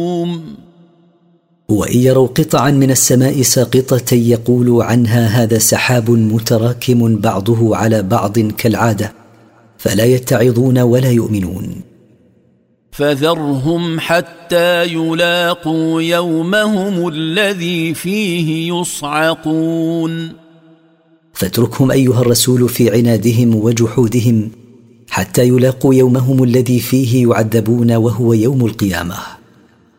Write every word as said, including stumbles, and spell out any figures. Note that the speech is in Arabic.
وإن يروا قطعا من السماء ساقطة يقولوا عنها هذا سحاب متراكم بعضه على بعض كالعادة، فلا يتعظون ولا يؤمنون. فذرهم حتى يلاقوا يومهم الذي فيه يصعقون. فاتركهم أيها الرسول في عنادهم وجحودهم حتى يلاقوا يومهم الذي فيه يعذبون، وهو يوم القيامة.